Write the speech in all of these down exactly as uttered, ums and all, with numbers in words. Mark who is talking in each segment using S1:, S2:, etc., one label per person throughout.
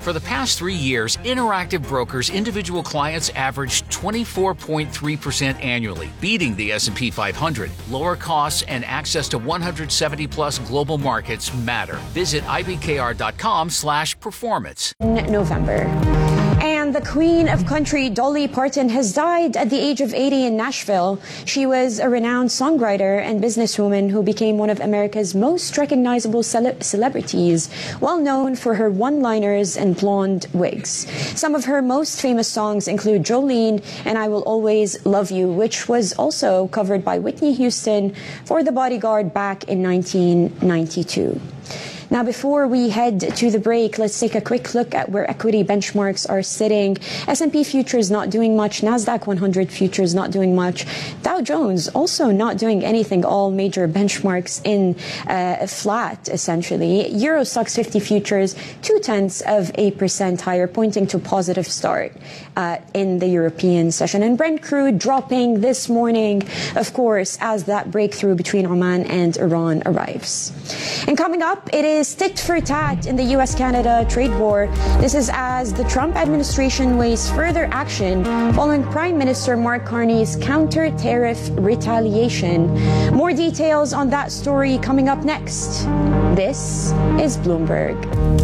S1: For the past three years, Interactive Brokers individual clients averaged twenty-four point three percent annually, beating the S and P five hundred. Lower costs and access to one hundred seventy plus global markets matter. Visit I B K R dot com slash performance.
S2: November. And the Queen of Country, Dolly Parton, has died at the age of eighty in Nashville. She was a renowned songwriter and businesswoman who became one of America's most recognizable cele- celebrities, well known for her one-liners and blonde wigs. Some of her most famous songs include Jolene and I Will Always Love You, which was also covered by Whitney Houston for The Bodyguard back in nineteen ninety-two. Now, before we head to the break, let's take a quick look at where equity benchmarks are sitting. S and P futures not doing much. NASDAQ one hundred futures not doing much. Dow Jones also not doing anything. All major benchmarks in uh, flat, essentially. Euro Stoxx fifty futures, two-tenths of a percent higher, pointing to positive start uh, in the European session. And Brent crude dropping this morning, of course, as that breakthrough between Oman and Iran arrives. And coming up, it is tit for tat in the U S Canada trade war. This is as the Trump administration weighs further action following Prime Minister Mark Carney's counter-tariff retaliation. More details on that story coming up next. This is Bloomberg.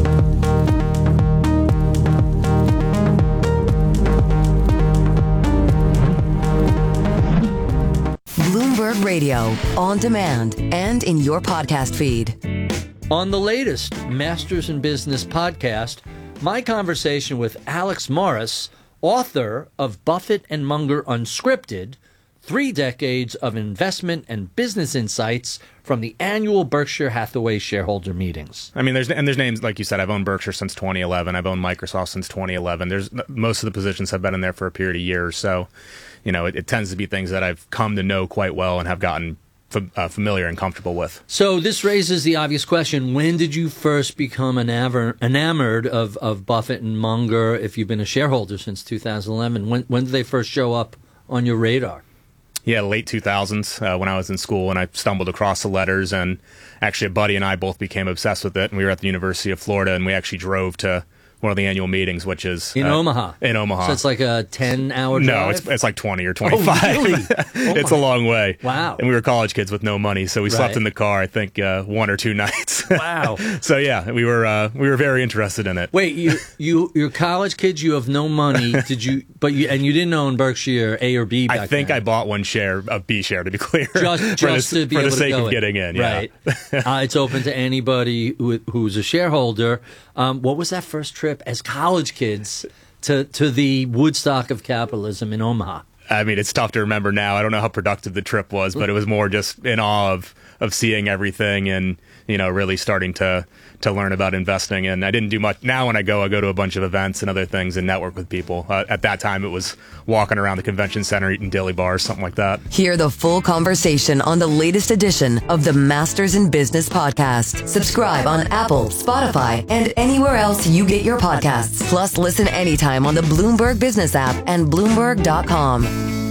S3: Bloomberg Radio, on demand and in your podcast feed.
S4: On the latest Masters in Business podcast, my conversation with Alex Morris, author of Buffett and Munger Unscripted, Three Decades of Investment and Business Insights from the Annual Berkshire Hathaway Shareholder Meetings.
S5: I mean, there's and there's names, like you said, I've owned Berkshire since twenty eleven. I've owned Microsoft since twenty eleven. There's most of the positions have been in there for a period of years. So, you know, it, it tends to be things that I've come to know quite well and have gotten Uh, familiar and comfortable with.
S4: So this raises the obvious question: when did you first become enamored, enamored of, of Buffett and Munger? If you've been a shareholder since two thousand eleven, when when did they first show up on your radar?
S5: Yeah, late two thousands uh, when I was in school, and I stumbled across the letters, and actually a buddy and I both became obsessed with it. And we were at the University of Florida, and we actually drove to one of the annual meetings, which is
S4: in
S5: uh,
S4: Omaha.
S5: In Omaha,
S4: so it's like a ten-hour drive.
S5: No, it's it's like twenty or twenty-five.
S4: Oh, really? Oh,
S5: it's a long way.
S4: Wow.
S5: And we were college kids with no money, so we
S4: right.
S5: slept in the car. I think uh, one or two nights.
S4: Wow.
S5: So yeah, we were uh, we were very interested in it.
S4: Wait, you you you're college kids. You have no money. Did you? But you and you didn't own Berkshire A or B. Back
S5: I think
S4: then.
S5: I bought one share, a B share, to be clear,
S4: just just
S5: for the,
S4: to be
S5: for
S4: able
S5: the sake
S4: to go
S5: of
S4: in.
S5: getting in.
S4: Right.
S5: Yeah.
S4: uh, it's open to anybody who, who's a shareholder. Um, what was that first trip as college kids to to the Woodstock of capitalism in Omaha?
S5: I mean, it's tough to remember now. I don't know how productive the trip was, but it was more just in awe of, of seeing everything and, you know, really starting to, to learn about investing. And I didn't do much. Now when I go, I go to a bunch of events and other things and network with people. Uh, at that time, it was walking around the convention center, eating dilly bars, something like that.
S3: Hear the full conversation on the latest edition of the Masters in Business podcast. Subscribe on Apple, Spotify, and anywhere else you get your podcasts. Plus, listen anytime on the Bloomberg Business app and Bloomberg dot com.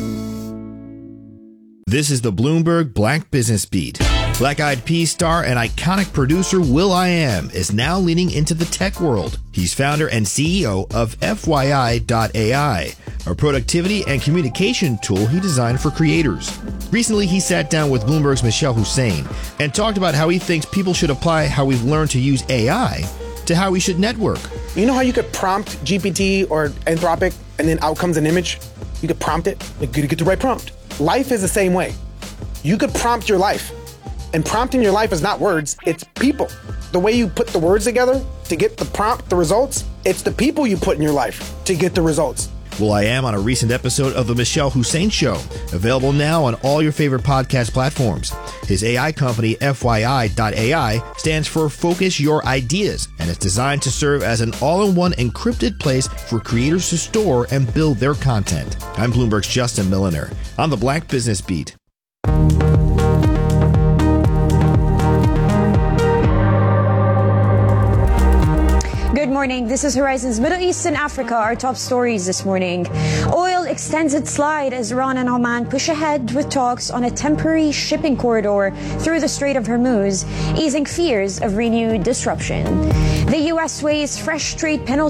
S6: This is the Bloomberg Black Business Beat. Black Eyed Peas star and iconic producer will.i.am is now leaning into the tech world. He's founder and C E O of F Y I dot A I, a productivity and communication tool he designed for creators. Recently, he sat down with Bloomberg's Michelle Hussein and talked about how he thinks people should apply how we've learned to use A I to how we should network.
S7: You know how you could prompt G P T or Anthropic and then out comes an image? You could prompt it, you gotta get the right prompt. Life is the same way. You could prompt your life. And prompting your life is not words, it's people. The way you put the words together to get the prompt, the results, it's the people you put in your life to get the results.
S6: will.i.am on a recent episode of The Michelle Hussein Show, available now on all your favorite podcast platforms. His A I company, F Y I dot A I, stands for Focus Your Ideas, and it's designed to serve as an all-in-one encrypted place for creators to store and build their content. I'm Bloomberg's Justin Milliner on the Black Business Beat.
S2: Good morning. This is Horizon's Middle East and Africa. Our top stories this morning. Oil extends its slide as Iran and Oman push ahead with talks on a temporary shipping corridor through the Strait of Hormuz, easing fears of renewed disruption. The U S weighs fresh trade penalties